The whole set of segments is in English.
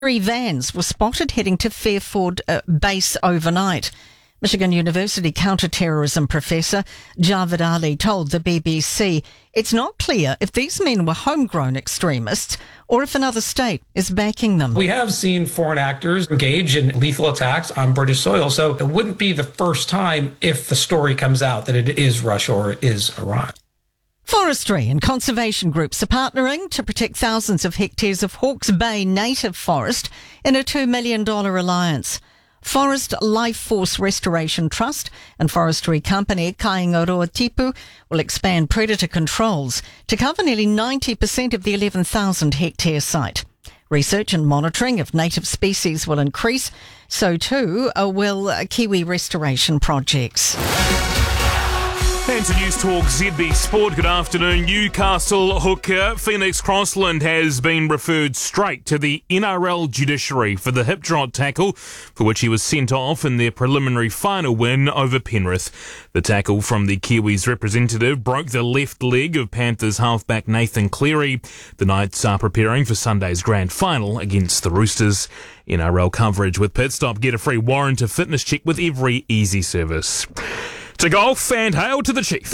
Three vans were spotted heading to Fairford base overnight. Michigan University counter-terrorism professor Javed Ali told the BBC it's not clear if these men were homegrown extremists or if another state is backing them. We have seen foreign actors engage in lethal attacks on British soil, so it wouldn't be the first time if the story comes out that it is Russia or it is Iran. Forestry and conservation groups are partnering to protect thousands of hectares of Hawke's Bay native forest in a $2 million alliance. Forest Life Force Restoration Trust and forestry company Kaingaroa Tipu will expand predator controls to cover nearly 90% of the 11,000 hectare site. Research and monitoring of native species will increase, so too will kiwi restoration projects. And to News Talk ZB Sport, good afternoon. Newcastle hooker Phoenix Crossland has been referred straight to the NRL judiciary for the hip drop tackle, for which he was sent off in their preliminary final win over Penrith. The tackle from the Kiwis representative broke the left leg of Panthers halfback Nathan Cleary. The Knights are preparing for Sunday's grand final against the Roosters. NRL coverage with Pit Stop. Get a free warrant to fitness check with every easy service. To golf and hail to the Chief.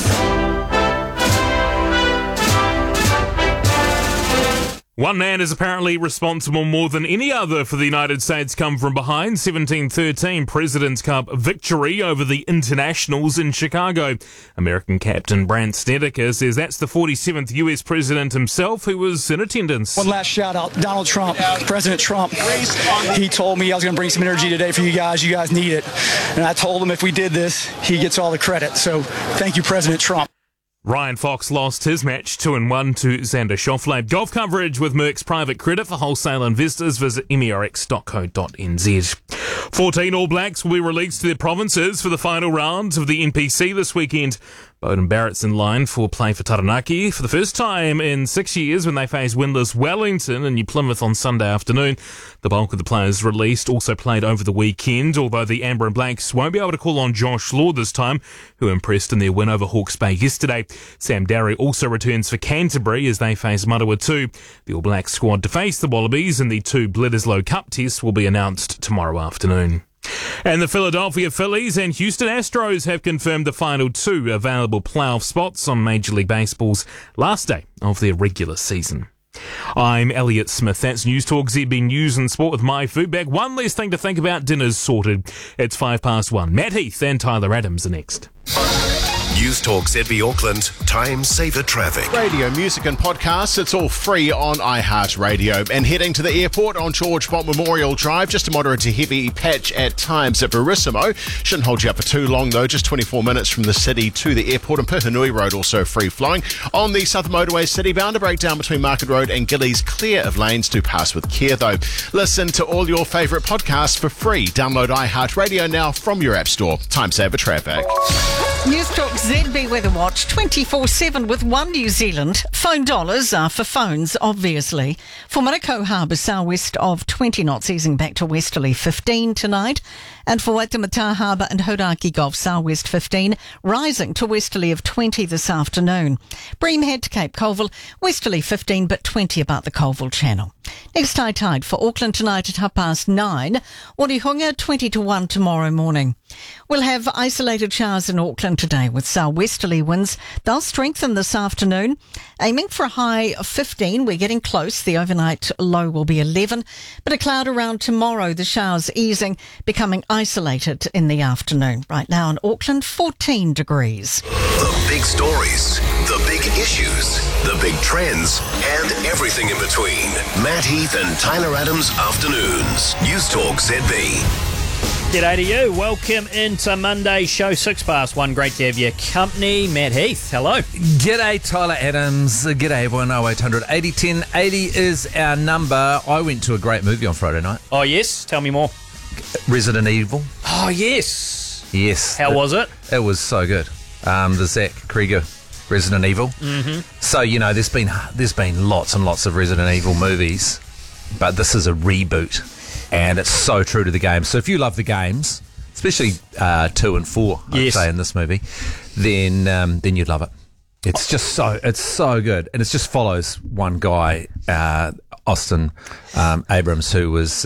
One man is apparently responsible more than any other for the United States come from behind 17-13 President's Cup victory over the Internationals in Chicago. American captain Brandt Snedeker says that's the 47th US president himself who was in attendance. One last shout out, Donald Trump, President Trump. He told me I was going to bring some energy today for you guys. You guys need it. And I told him if we did this, he gets all the credit. So thank you, President Trump. Ryan Fox lost his match 2-1 to Xander Schauffele. Golf coverage with Merck's private credit for wholesale investors. Visit merx.co.nz. 14 All Blacks will be released to their provinces for the final rounds of the NPC this weekend. Beauden Barrett's in line for play for Taranaki for the first time in 6 years when they face winless Wellington in New Plymouth on Sunday afternoon. The bulk of the players released also played over the weekend, although the Amber and Blacks won't be able to call on Josh Law this time, who impressed in their win over Hawke's Bay yesterday. Sam Darry also returns for Canterbury as they face Manawatu. The All Blacks squad to face the Wallabies in the 2 Bledisloe Cup tests will be announced tomorrow afternoon. And the Philadelphia Phillies and Houston Astros have confirmed the final 2 available playoff spots on Major League Baseball's last day of their regular season. I'm Elliot Smith. That's News Talk ZB News and Sport with my food bag. One less thing to think about. Dinner's sorted. It's 1:05. Matt Heath and Tyler Adams are next. News Talk ZB Auckland, Time Saver Traffic. Radio, music and podcasts, it's all free on iHeartRadio. And heading to the airport on George Bott Memorial Drive, just a moderate to heavy patch at times at Verissimo. Shouldn't hold you up for too long though, just 24 minutes from the city to the airport. And Puhinui Road also free flowing. On the Southern Motorway City bound, a breakdown between Market Road and Gillies, clear of lanes to pass with care though. Listen to all your favourite podcasts for free. Download iHeartRadio now from your app store. Time Saver Traffic. News Talk ZB Weather Watch 24/7 with One New Zealand. Phone dollars are for phones, obviously. For Manukau Harbour, southwest of 20 knots, easing back to westerly 15 tonight. And for Waitemata Harbour and Hauraki Gulf, southwest 15, rising to westerly of 20 this afternoon. Bream Head to Cape Colville, westerly 15 but 20 about the Colville Channel. Next high tide for Auckland tonight at 9:30. Warihunga 20 to 1 tomorrow morning. We'll have isolated showers in Auckland today with southwesterly winds. They'll strengthen this afternoon, aiming for a high of 15. We're getting close. The overnight low will be 11, but a cloud around tomorrow. The showers easing, becoming isolated in the afternoon. Right now in Auckland, 14 degrees. The big stories, the big issues, the big trends, and everything in between. Matt Heath and Tyler Adams Afternoons. News Talk ZB. G'day to you. Welcome into Monday show 1:06. Great to have your company. Matt Heath, hello. G'day Tyler Adams. G'day everyone. 0800 80 10 80 is our number. I went to a great movie on Friday night. Oh yes, tell me more. Resident Evil. Oh yes. Yes. How was it? It was so good. The Zach Krieger Resident Evil. Mm-hmm. So, you know, there's been lots and lots of Resident Evil movies, but this is a reboot. And it's so true to the game. So if you love the games, especially 2 and 4, I'd say in this movie, then you'd love it. It's so good, and it just follows one guy Austin Abrams, who was